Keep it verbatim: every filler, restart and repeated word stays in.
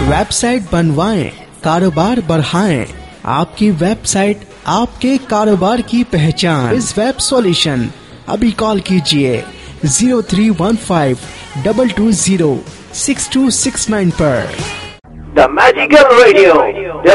Website बनवाएं, कारोबार बढ़ाएं। आपकी वेबसाइट आपके कारोबार की पहचान। इस वेब सॉल्यूशन अभी कॉल कीजिए zero three one five double two zero six to six nine पर। The Magical Radio.